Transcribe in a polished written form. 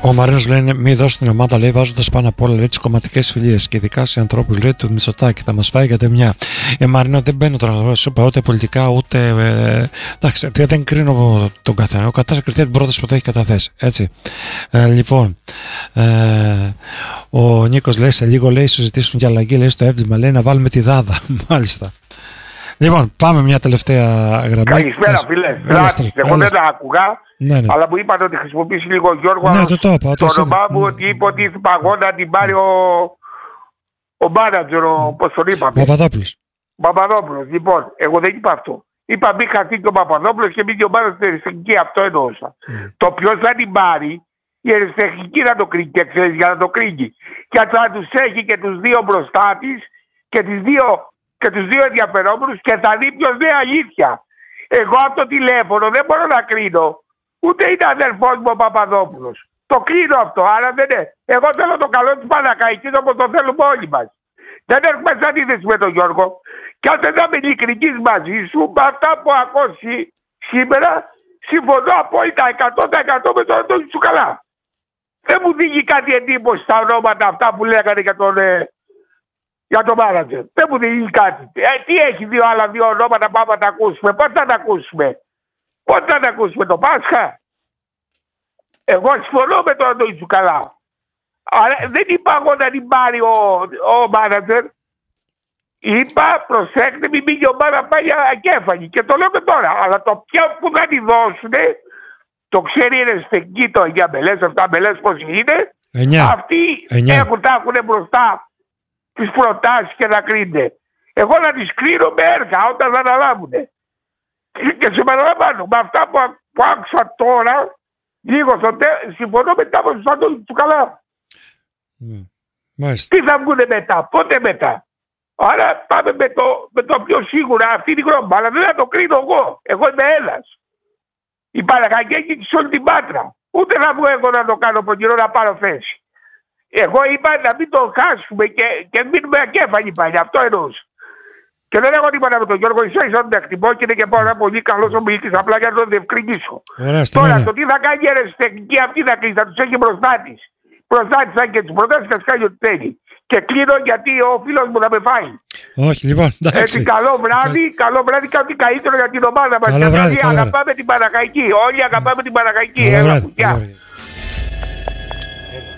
Ο Μαρίνος λέει: μη δώσει την ομάδα, λέει, βάζοντας πάνω απ' όλα, λέει, τις κομματικές φιλίες και ειδικά σε ανθρώπους, λέει, του Μητσοτάκη. Θα μας φάει για μια. Μαρίνο, δεν μπαίνω τώρα, σου είπα, ούτε πολιτικά, ούτε. Εντάξει, δεν κρίνω τον καθένα. Ο καθένας κριτήρια την πρόταση που το έχει καταθέσει. Έτσι. Λοιπόν, ο Νίκος λέει: σε λίγο, λέει, συζητήσουν για αλλαγή, λέει, στο έβδημα, λέει, να βάλουμε τη Δάδα. Μάλιστα. Λοιπόν, πάμε μια τελευταία γραμμή. Καλησπέρα, φίλε. Εγώ δεν τα άκουγα, αλλά μου είπαν ότι χρησιμοποιήσει λίγο ο Γιώργο. Ναι, το όνομά μου, ότι είπε ότι η παγόνα την πάρει ο μάνατζερ, πώς τον είπαμε. Παπαδόπουλος. Λοιπόν, εγώ δεν είπα αυτό. Είπα μη χαθεί και ο Παπαδόπουλος και μη και ο μάνατζερ στην αριστεχνική. Αυτό εννοούσα. Το ποιος θα την πάρει, η αριστεχνική να το κρίνει και ξέρεις για να το κρίνει. Και θα τους έχει και τους δύο μπροστά της και τους δύο ενδιαφερόμενους και θα δει ποιος είναι αλήθεια. Εγώ από το τηλέφωνο δεν μπορώ να κρίνω. Ούτε είναι αδερφός μου ο Παπαδόπουλος. Το κρίνω αυτό, άρα δεν είναι. Εγώ θέλω το καλό της Παναχαϊκής όπως το θέλουμε όλοι μας. Δεν έχουμε σε αντίθεση με τον Γιώργο. Και αν δεν είμαι ειλικρινής μαζί σου, με αυτά που ακούσει σήμερα, συμφωνώ απόλυτα 100% με τον Αντώνη Τσουκαλά. Δεν μου δίνει κάτι εντύπωση στα ονόματα αυτά που λέγανε για το μάνατζερ. Δεν μου δίνει κάτι. Τι έχει άλλα δύο ονόματα, πάμε να τα ακούσουμε. Πότε θα τα ακούσουμε. Πότε θα τα ακούσουμε, το Πάσχα. Εγώ συμφωνώ με τον Αντώνη Τσουκαλά. Αλλά δεν είπα εγώ να την πάρει ο μάνατζερ. Είπα προσέξτε μην πήγε ο μάνα πάει ακέφαλη. Και το λέω και τώρα. Αλλά το ποιο που θα τη δώσουνε, το ξέρει είναι στεγγί το για μπελές, αυτά μπελές πώς είναι. 9. Αυτοί τα έχουν μπροστά τις προτάσεις και να κρίνουν. Εγώ να τις κρίνω με έργα όταν θα αναλάβουν. Και σε παραλαμβάνω, με αυτά που άκουσα τώρα, λίγο στο συμφωνώ μετά από τους Αντώνη του καλά. Τι θα βγουν μετά, πότε μετά. Άρα πάμε με το πιο σίγουρα αυτή την γνώμη. Αλλά δεν θα το κρίνω εγώ. Εγώ είμαι ένας. Η Παναχαϊκή έχει σε όλη την Πάτρα. Ούτε θα βγω εγώ να το κάνω από καιρό να πάρω θέση. Εγώ είπα να μην το χάσουμε και μείνουμε ακέφαλοι πάλι. Αυτό εννοούσα. Και δεν έχω τίποτα με τον Γιώργο. Ίσα ίσα τον εκτιμώ και είναι και πάρα πολύ καλός ομιλητής. Απλά για να τον διευκρινίσω. Τώρα το τι θα κάνει η αριστεχνική αυτή θα κλείσει. Θα τους έχει μπροστά της. Μπροστά της θα και τις προτάσεις θα κάνει ό,τι θέλει. Και κλείνω γιατί ο φίλος μου θα με φάει. Όχι, λοιπόν. Έτσι, καλό βράδυ, κάτι καλύτερο για την ομάδα μας. Καλό βράδυ, αγαπάμε την Παναχαϊκή. Όλοι αγαπάμε την Παναχαϊκή. Καλό βράδυ.